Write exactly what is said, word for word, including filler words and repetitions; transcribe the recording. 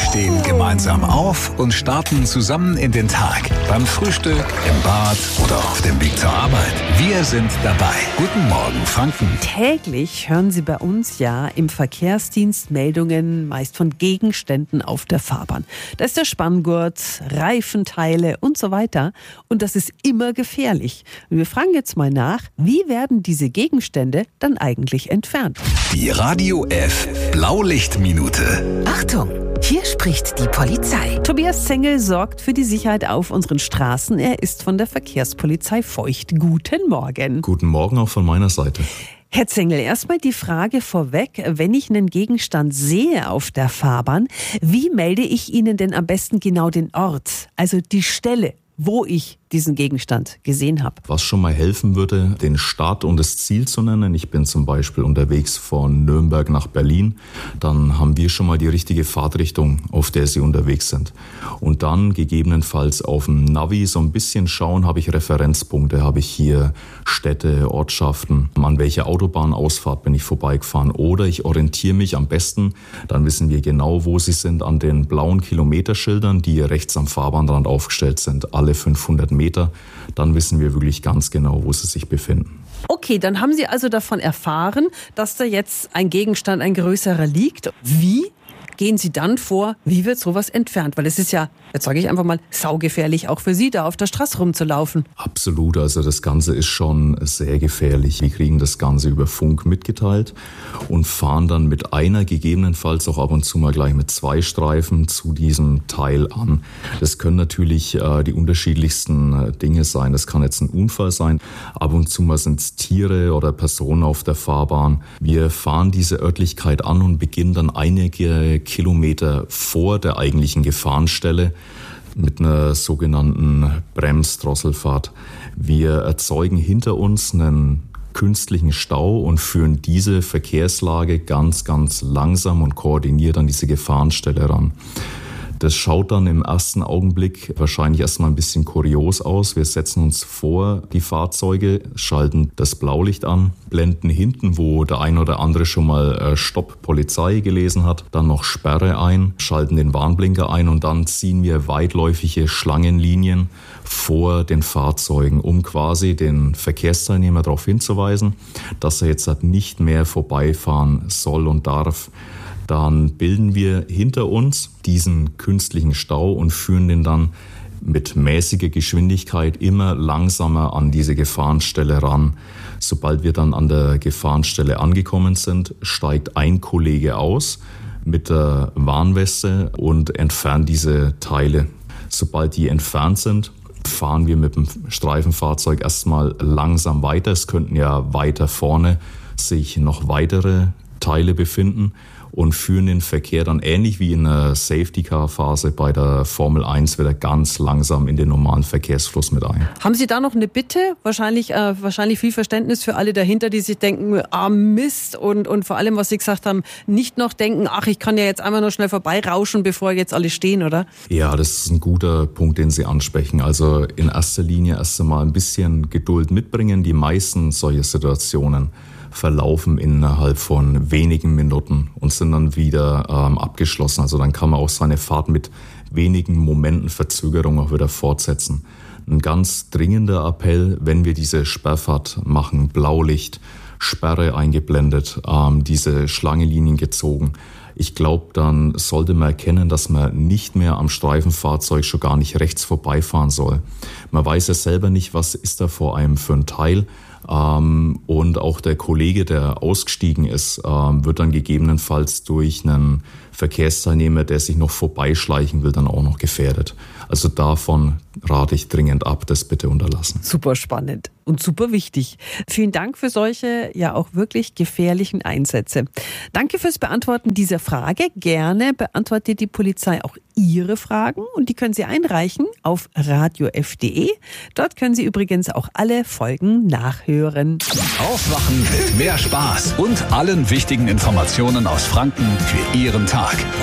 stehen gemeinsam auf und starten zusammen in den Tag. Beim Frühstück, im Bad oder auf dem Weg zur Arbeit. Wir sind dabei. Guten Morgen, Franken. Täglich hören Sie bei uns ja im Verkehrsdienst Meldungen, meist von Gegenständen auf der Fahrbahn. Da ist der Spanngurt, Reifenteile und so weiter. Und das ist immer gefährlich. Und wir fragen jetzt mal nach, wie werden diese Gegenstände dann eigentlich entfernt? Die Radio F Blaulichtminute. Achtung, hier spricht die Polizei. Tobias Zengel sorgt für die Sicherheit auf unseren Straßen. Er ist von der Verkehrspolizei Feucht. Guten Morgen. Guten Morgen auch von meiner Seite. Herr Zengel, erstmal die Frage vorweg, wenn ich einen Gegenstand sehe auf der Fahrbahn, wie melde ich Ihnen denn am besten genau den Ort, also die Stelle, wo ich diesen Gegenstand gesehen habe? Was schon mal helfen würde, den Start und das Ziel zu nennen. Ich bin zum Beispiel unterwegs von Nürnberg nach Berlin. Dann haben wir schon mal die richtige Fahrtrichtung, auf der Sie unterwegs sind. Und dann gegebenenfalls auf dem Navi so ein bisschen schauen, habe ich Referenzpunkte, habe ich hier Städte, Ortschaften, an welcher Autobahnausfahrt bin ich vorbeigefahren. Oder ich orientiere mich am besten, dann wissen wir genau, wo Sie sind, an den blauen Kilometerschildern, die rechts am Fahrbahnrand aufgestellt sind, alle fünfhundert Meter, dann wissen wir wirklich ganz genau, wo sie sich befinden. Okay, dann haben Sie also davon erfahren, dass da jetzt ein Gegenstand, ein größerer liegt. Wie gehen Sie dann vor? Wie wird sowas entfernt? Weil es ist ja, jetzt sage ich einfach mal, saugefährlich auch für Sie, da auf der Straße rumzulaufen. Absolut, also das Ganze ist schon sehr gefährlich. Wir kriegen das Ganze über Funk mitgeteilt und fahren dann mit einer, gegebenenfalls auch ab und zu mal gleich mit zwei Streifen zu diesem Teil an. Das können natürlich äh, die unterschiedlichsten äh, Dinge sein. Das kann jetzt ein Unfall sein. Ab und zu mal sind es Tiere oder Personen auf der Fahrbahn. Wir fahren diese Örtlichkeit an und beginnen dann einige Kilometer vor der eigentlichen Gefahrenstelle mit einer sogenannten Bremsdrosselfahrt. Wir erzeugen hinter uns einen künstlichen Stau und führen diese Verkehrslage ganz, ganz langsam und koordiniert an diese Gefahrenstelle ran. Das schaut dann im ersten Augenblick wahrscheinlich erstmal ein bisschen kurios aus. Wir setzen uns vor die Fahrzeuge, schalten das Blaulicht an, blenden hinten, wo der ein oder andere schon mal Stopp Polizei gelesen hat, dann noch Sperre ein, schalten den Warnblinker ein und dann ziehen wir weitläufige Schlangenlinien vor den Fahrzeugen, um quasi den Verkehrsteilnehmer darauf hinzuweisen, dass er jetzt halt nicht mehr vorbeifahren soll und darf. Dann bilden wir hinter uns diesen künstlichen Stau und führen den dann mit mäßiger Geschwindigkeit immer langsamer an diese Gefahrenstelle ran. Sobald wir dann an der Gefahrenstelle angekommen sind, steigt ein Kollege aus mit der Warnweste und entfernt diese Teile. Sobald die entfernt sind, fahren wir mit dem Streifenfahrzeug erstmal langsam weiter. Es könnten ja weiter vorne sich noch weitere Teile befinden und führen den Verkehr dann ähnlich wie in der Safety-Car-Phase bei der Formel eins wieder ganz langsam in den normalen Verkehrsfluss mit ein. Haben Sie da noch eine Bitte? Wahrscheinlich, äh, wahrscheinlich viel Verständnis für alle dahinter, die sich denken, ah Mist, und, und vor allem, was Sie gesagt haben, nicht noch denken, ach, ich kann ja jetzt einmal noch schnell vorbeirauschen, bevor jetzt alle stehen, oder? Ja, das ist ein guter Punkt, den Sie ansprechen. Also in erster Linie erst einmal ein bisschen Geduld mitbringen. Die meisten solcher Situationen verlaufen innerhalb von wenigen Minuten und sind dann wieder ähm, abgeschlossen. Also dann kann man auch seine Fahrt mit wenigen Momenten Verzögerung auch wieder fortsetzen. Ein ganz dringender Appell, wenn wir diese Sperrfahrt machen, Blaulicht, Sperre eingeblendet, ähm, diese Schlangenlinien gezogen. Ich glaube, dann sollte man erkennen, dass man nicht mehr am Streifenfahrzeug schon gar nicht rechts vorbeifahren soll. Man weiß ja selber nicht, was ist da vor einem für ein Teil. Ähm, und auch der Kollege, der ausgestiegen ist, ähm, wird dann gegebenenfalls durch einen Verkehrsteilnehmer, der sich noch vorbeischleichen will, dann auch noch gefährdet. Also davon rate ich dringend ab, das bitte unterlassen. Super spannend und super wichtig. Vielen Dank für solche, ja auch wirklich gefährlichen Einsätze. Danke fürs Beantworten dieser Frage. Gerne beantwortet die Polizei auch Ihre Fragen und die können Sie einreichen auf radio f punkt d e. Dort können Sie übrigens auch alle Folgen nachhören. Aufwachen mit mehr Spaß und allen wichtigen Informationen aus Franken für Ihren Tag.